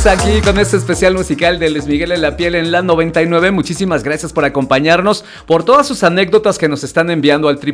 Seguimos aquí con este especial musical de Luis Miguel en la piel en la 99. Muchísimas gracias por acompañarnos, por todas sus anécdotas que nos están enviando al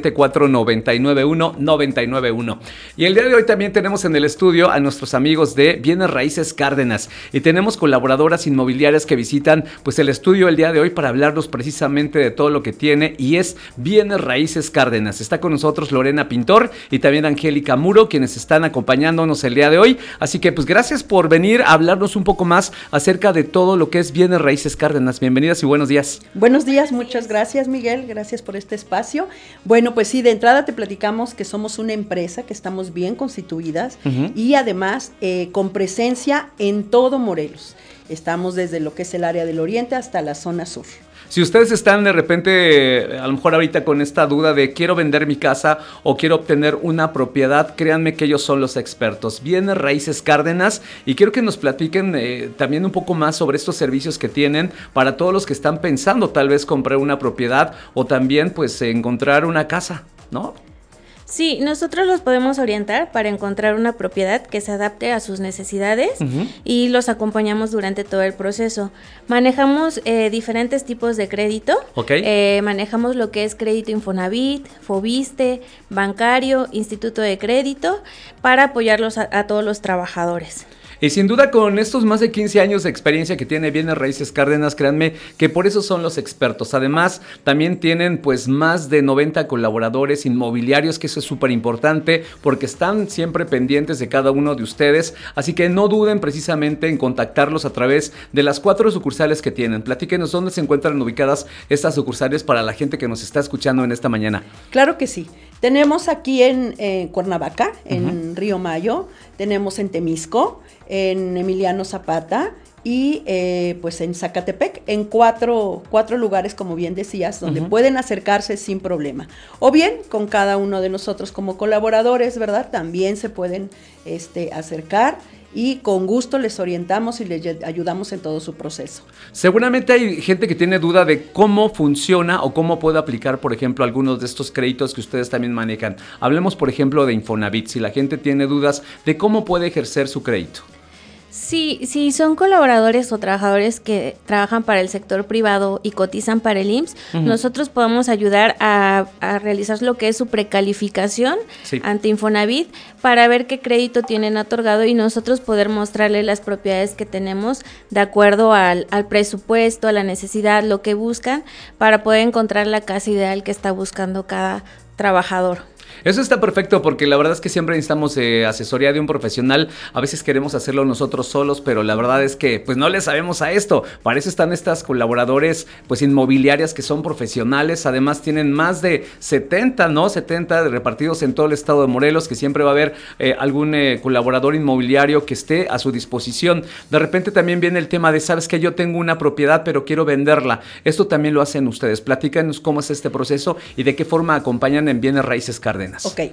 777-499-1991. Y el día de hoy también tenemos en el estudio a nuestros amigos de Bienes Raíces Cárdenas y tenemos colaboradoras inmobiliarias que visitan pues el estudio el día de hoy para hablarnos precisamente de todo lo que tiene y es Bienes Raíces Cárdenas. Está con nosotros Lorena Pintor y también Angélica Muro, quienes están acompañándonos el día de hoy. Así que pues gracias por venir a hablarnos un poco más acerca de todo lo que es Bienes Raíces Cárdenas. Bienvenidas y buenos días. Buenos días, muchas gracias Miguel, gracias por este espacio. Bueno, pues sí, de entrada te platicamos que somos una empresa, que estamos bien constituidas y además con presencia en todo Morelos. Estamos desde lo que es el área del oriente hasta la zona sur. Si ustedes están de repente, a lo mejor ahorita con esta duda de quiero vender mi casa o quiero obtener una propiedad, créanme que ellos son los expertos. Bienes Raíces Cárdenas, y quiero que nos platiquen también un poco más sobre estos servicios que tienen para todos los que están pensando tal vez comprar una propiedad o también pues encontrar una casa, ¿no? Sí, nosotros los podemos orientar para encontrar una propiedad que se adapte a sus necesidades y los acompañamos durante todo el proceso. Manejamos diferentes tipos de crédito. Manejamos lo que es crédito Infonavit, Foviste, bancario, instituto de crédito, para apoyarlos a todos los trabajadores. Y sin duda con estos más de 15 años de experiencia que tiene Bienes Raíces Cárdenas, créanme que por eso son los expertos. Además, también tienen pues más de 90 colaboradores inmobiliarios, que eso es súper importante porque están siempre pendientes de cada uno de ustedes. Así que no duden precisamente en contactarlos a través de las 4 sucursales que tienen. Platíquenos dónde se encuentran ubicadas estas sucursales para la gente que nos está escuchando en esta mañana. Claro que sí. Tenemos aquí en Cuernavaca, en Río Mayo, tenemos en Temisco, en Emiliano Zapata y pues en Zacatepec, en cuatro lugares, como bien decías, donde pueden acercarse sin problema. O bien, con cada uno de nosotros como colaboradores, ¿verdad? También se pueden acercar y con gusto les orientamos y les ayudamos en todo su proceso. Seguramente hay gente que tiene duda de cómo funciona o cómo puede aplicar, por ejemplo, algunos de estos créditos que ustedes también manejan. Hablemos, por ejemplo, de Infonavit, si la gente tiene dudas de cómo puede ejercer su crédito. Sí, son colaboradores o trabajadores que trabajan para el sector privado y cotizan para el IMSS, nosotros podemos ayudar a realizar lo que es su precalificación ante Infonavit para ver qué crédito tienen otorgado y nosotros poder mostrarle las propiedades que tenemos de acuerdo al presupuesto, a la necesidad, lo que buscan, para poder encontrar la casa ideal que está buscando cada trabajador. Eso está perfecto porque la verdad es que siempre necesitamos asesoría de un profesional. A veces queremos hacerlo nosotros solos, pero la verdad es que pues no le sabemos a esto. Para eso están estas colaboradores pues inmobiliarias que son profesionales. Además tienen más de 70 repartidos en todo el estado de Morelos, que siempre va a haber algún colaborador inmobiliario que esté a su disposición. De repente también viene el tema de, sabes que yo tengo una propiedad pero quiero venderla. Esto también lo hacen ustedes. Platícanos cómo es este proceso y de qué forma acompañan en Bienes Raíces Cárdenas. Ok,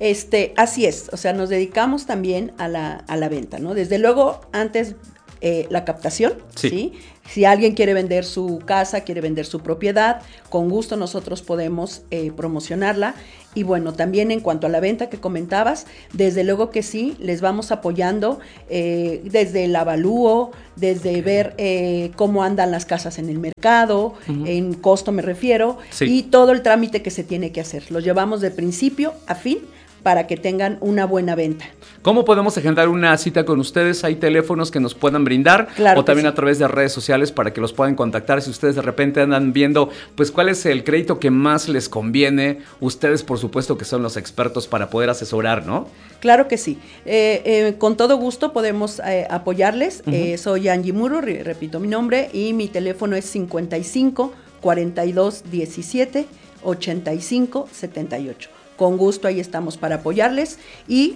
así es, o sea, nos dedicamos también a la venta, ¿no? Desde luego, antes la captación, ¿sí? Si alguien quiere vender su casa, quiere vender su propiedad, con gusto nosotros podemos promocionarla. Y bueno, también en cuanto a la venta que comentabas, desde luego que sí, les vamos apoyando desde el avalúo, desde ver cómo andan las casas en el mercado, en costo me refiero, y todo el trámite que se tiene que hacer. Los llevamos de principio a fin para que tengan una buena venta. ¿Cómo podemos agendar una cita con ustedes? ¿Hay teléfonos que nos puedan brindar? Claro, o también a través de redes sociales para que los puedan contactar si ustedes de repente andan viendo pues cuál es el crédito que más les conviene. Ustedes por supuesto que son los expertos para poder asesorar, ¿no? Claro que sí. Con todo gusto podemos apoyarles. Soy Angie Muro, repito mi nombre, y mi teléfono es 55 42 17 85 78. Con gusto ahí estamos para apoyarles y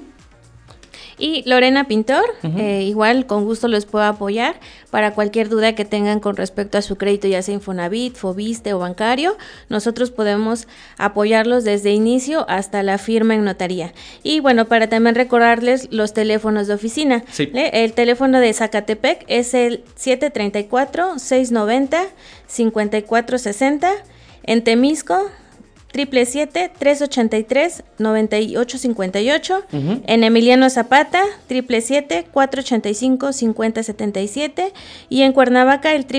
Lorena Pintor, igual con gusto los puedo apoyar para cualquier duda que tengan con respecto a su crédito, ya sea Infonavit, Foviste o bancario. Nosotros podemos apoyarlos desde inicio hasta la firma en notaría. Y bueno, para también recordarles los teléfonos de oficina. El teléfono de Zacatepec es el 734-690-5460. En Temisco 777-383-9858. En Emiliano Zapata, 777-485-5077. Y en Cuernavaca, el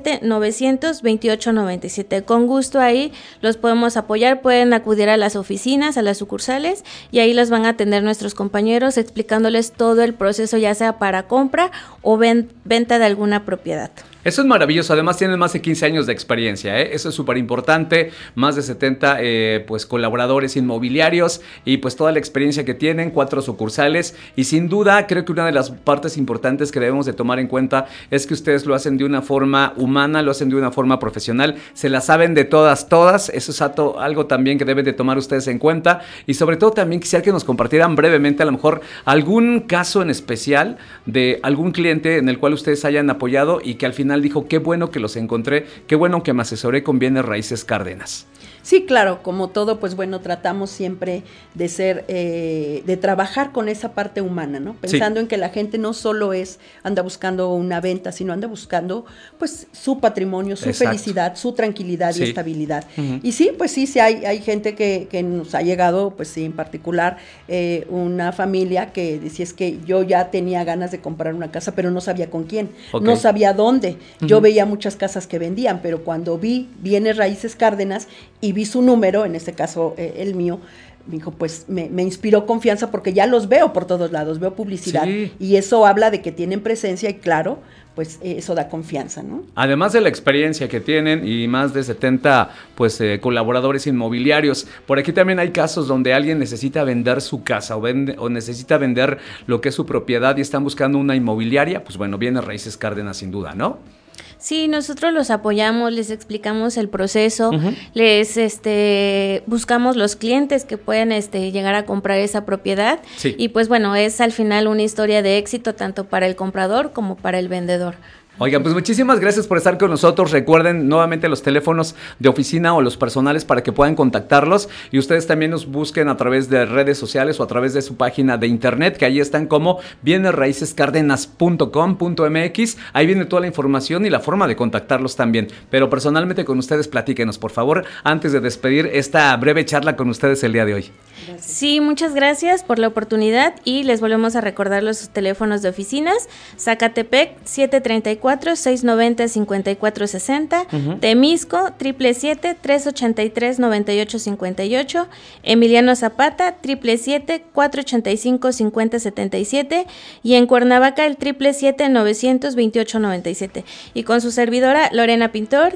777-900-2897. Con gusto ahí los podemos apoyar. Pueden acudir a las oficinas, a las sucursales, y ahí los van a atender nuestros compañeros explicándoles todo el proceso, ya sea para compra o venta de alguna propiedad. Eso es maravilloso, además tienen más de 15 años de experiencia, eso es súper importante, más de 70 pues colaboradores inmobiliarios y pues toda la experiencia que tienen, 4 sucursales, y sin duda creo que una de las partes importantes que debemos de tomar en cuenta es que ustedes lo hacen de una forma humana, lo hacen de una forma profesional, se la saben de todas, eso es algo también que deben de tomar ustedes en cuenta, y sobre todo también quisiera que nos compartieran brevemente a lo mejor algún caso en especial de algún cliente en el cual ustedes hayan apoyado y que al final dijo, qué bueno que los encontré, qué bueno que me asesoré con Bienes Raíces Cárdenas. Sí, claro, como todo, pues bueno, tratamos siempre de ser, de trabajar con esa parte humana, ¿no? Pensando en que la gente no solo anda buscando una venta, sino anda buscando, pues, su patrimonio, su felicidad, su tranquilidad y estabilidad. Y sí, pues sí, hay gente que nos ha llegado, pues sí, en particular, una familia que decía, es que yo ya tenía ganas de comprar una casa, pero no sabía con quién, no sabía dónde. Yo veía muchas casas que vendían, pero cuando vi Bienes Raíces Cárdenas y vi su número, en este caso el mío, me dijo, pues me inspiró confianza porque ya los veo por todos lados, veo publicidad y eso habla de que tienen presencia y claro, pues eso da confianza, ¿no? Además de la experiencia que tienen y más de 70 pues colaboradores inmobiliarios, por aquí también hay casos donde alguien necesita vender su casa o necesita vender lo que es su propiedad y están buscando una inmobiliaria, pues bueno, Bienes Raíces Cárdenas sin duda, ¿no? Sí, nosotros los apoyamos, les explicamos el proceso, les buscamos los clientes que pueden llegar a comprar esa propiedad y pues bueno, es al final una historia de éxito tanto para el comprador como para el vendedor. Oigan, pues muchísimas gracias por estar con nosotros. Recuerden nuevamente los teléfonos de oficina o los personales para que puedan contactarlos y ustedes también nos busquen a través de redes sociales o a través de su página de internet, que ahí están como bienesraicescardenas.com.mx. Ahí viene toda la información y la forma de contactarlos también. Pero personalmente con ustedes platíquenos, por favor, antes de despedir esta breve charla con ustedes el día de hoy. Gracias. Sí, muchas gracias por la oportunidad y les volvemos a recordar los teléfonos de oficinas. Zacatepec 734-690-5460, Temisco 777-383-9858, Emiliano Zapata 777-485-5077 y en Cuernavaca el 777-900-2897 y con su servidora Lorena Pintor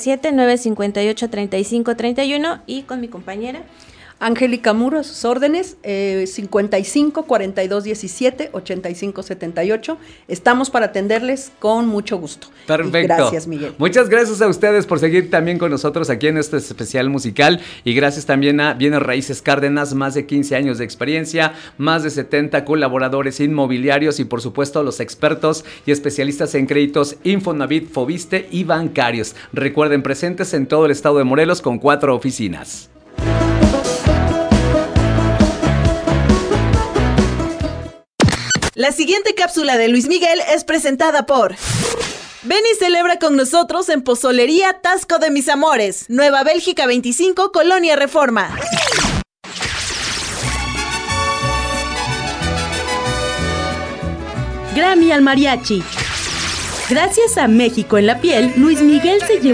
777-958-3531 y con mi compañera Angélica Muro, a sus órdenes, 55 42 17 85 78. Estamos para atenderles con mucho gusto. Perfecto. Y gracias, Miguel. Muchas gracias a ustedes por seguir también con nosotros aquí en este especial musical y gracias también a Bienes Raíces Cárdenas, más de 15 años de experiencia, más de 70 colaboradores inmobiliarios y por supuesto los expertos y especialistas en créditos Infonavit, Foviste y bancarios. Recuerden, presentes en todo el estado de Morelos con 4 oficinas. La siguiente cápsula de Luis Miguel es presentada por... Ven y celebra con nosotros en Pozolería Tasco de Mis Amores, Nueva Bélgica 25, Colonia Reforma. Grammy al mariachi. Gracias a México en la piel, Luis Miguel se llevó